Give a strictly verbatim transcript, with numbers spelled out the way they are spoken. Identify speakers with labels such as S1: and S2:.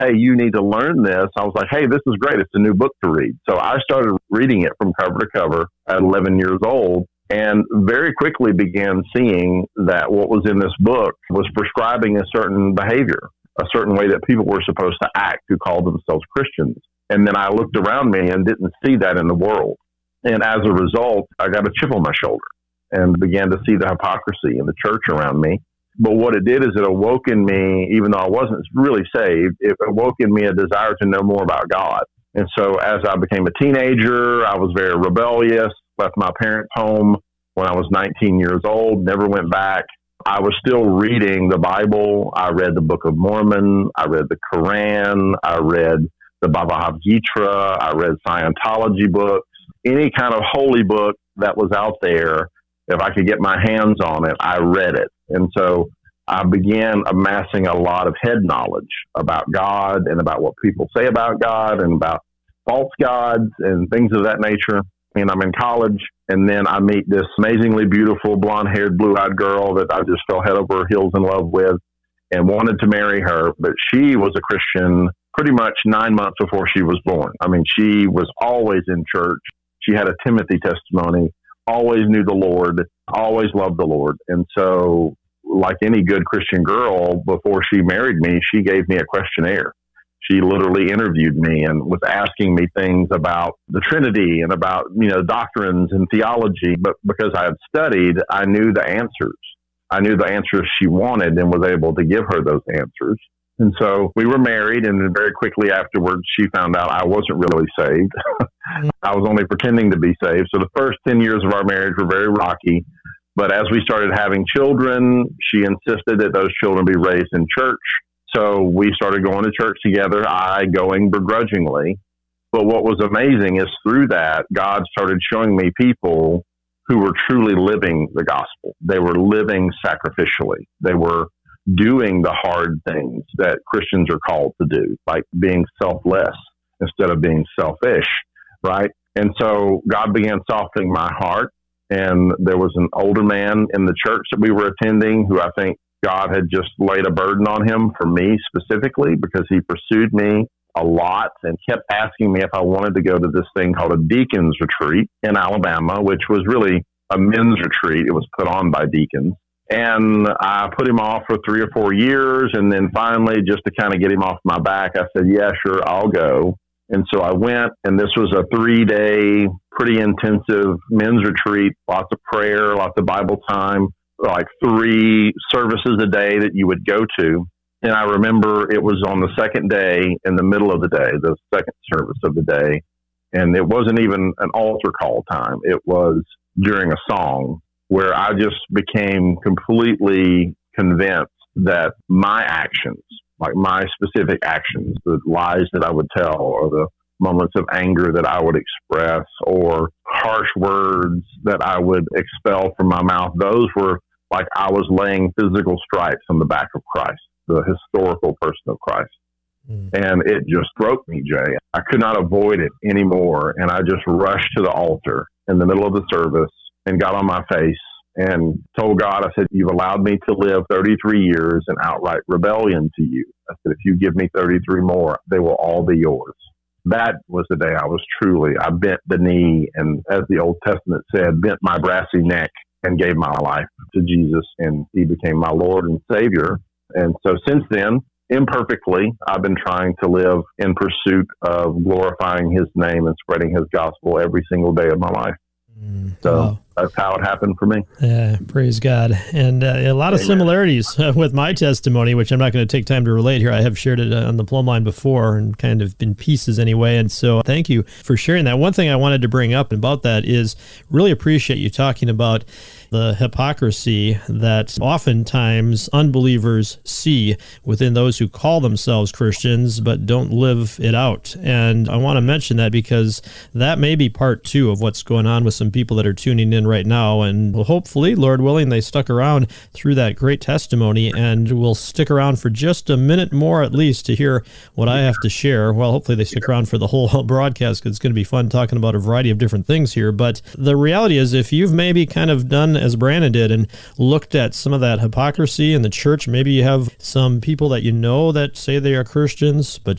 S1: hey, you need to learn this. I was like, hey, this is great. It's a new book to read. So I started reading it from cover to cover at eleven years old, and very quickly began seeing that what was in this book was prescribing a certain behavior, a certain way that people were supposed to act who called themselves Christians. And then I looked around me and didn't see that in the world. And as a result, I got a chip on my shoulder and began to see the hypocrisy in the church around me. But what it did is it awoke in me, even though I wasn't really saved, it awoke in me a desire to know more about God. And so as I became a teenager, I was very rebellious, left my parents' home when I was nineteen years old, never went back. I was still reading the Bible. I read the Book of Mormon. I read the Quran. I read the Bhagavad Gita. I read Scientology books. Any kind of holy book that was out there, if I could get my hands on it, I read it. And so I began amassing a lot of head knowledge about God and about what people say about God and about false gods and things of that nature. And I'm in college, and then I meet this amazingly beautiful, blonde-haired, blue-eyed girl that I just fell head over heels in love with and wanted to marry her. But she was a Christian pretty much nine months before she was born. I mean, she was always in church. She had a Timothy testimony, always knew the Lord, always loved the Lord. And so, like any good Christian girl, before she married me, she gave me a questionnaire. She literally interviewed me and was asking me things about the Trinity and about, you know, doctrines and theology. But because I had studied, I knew the answers. I knew the answers she wanted and was able to give her those answers. And so we were married, and then very quickly afterwards, she found out I wasn't really saved. I was only pretending to be saved. So the first ten years of our marriage were very rocky. But as we started having children, she insisted that those children be raised in church. So we started going to church together, I going begrudgingly. But what was amazing is through that, God started showing me people who were truly living the gospel. They were living sacrificially. They were doing the hard things that Christians are called to do, like being selfless instead of being selfish, right? And so God began softening my heart. And there was an older man in the church that we were attending who I think God had just laid a burden on him for me specifically, because he pursued me a lot and kept asking me if I wanted to go to this thing called a deacons retreat in Alabama, which was really a men's retreat. It was put on by deacons. And I put him off for three or four years. And then finally, just to kind of get him off my back, I said, yeah, sure, I'll go. And so I went, and this was a three-day, pretty intensive men's retreat, lots of prayer, lots of Bible time, like three services a day that you would go to. And I remember it was on the second day, in the middle of the day, the second service of the day. And it wasn't even an altar call time. It was during a song where I just became completely convinced that my actions, like my specific actions, the lies that I would tell or the moments of anger that I would express or harsh words that I would expel from my mouth, those were like I was laying physical stripes on the back of Christ, the historical person of Christ. Mm. And it just broke me, Jay. I could not avoid it anymore. And I just rushed to the altar in the middle of the service and got on my face and told God, I said, you've allowed me to live thirty-three years in outright rebellion to you. I said, if you give me thirty-three more, they will all be yours. That was the day I was truly, I bent the knee and, as the Old Testament said, bent my brassy neck and gave my life to Jesus, and he became my Lord and Savior. And so since then, imperfectly, I've been trying to live in pursuit of glorifying his name and spreading his gospel every single day of my life. Mm, so wow. That's how it happened for me.
S2: Yeah, praise God. And uh, a lot of Amen. similarities uh, with my testimony, which I'm not going to take time to relate here. I have shared it on the plumb line before and kind of in pieces anyway. And so thank you for sharing that. One thing I wanted to bring up about that is really appreciate you talking about the hypocrisy that oftentimes unbelievers see within those who call themselves Christians but don't live it out. And I want to mention that because that may be part two of what's going on with some people that are tuning in right now. And hopefully, Lord willing, they stuck around through that great testimony and will stick around for just a minute more at least to hear what I have to share. Well, hopefully they stick around for the whole broadcast because it's going to be fun talking about a variety of different things here. But the reality is, if you've maybe kind of done as Brandon did and looked at some of that hypocrisy in the church. Maybe you have some people that you know that say they are Christians, but